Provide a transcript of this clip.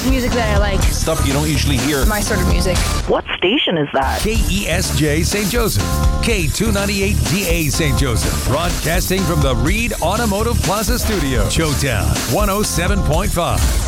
Just music that I like. Stuff you don't usually hear. My sort of music. What station is that? KESJ St. Joseph. K298DA St. Joseph. Broadcasting from the Reed Automotive Plaza Studio. Showtown 107.5.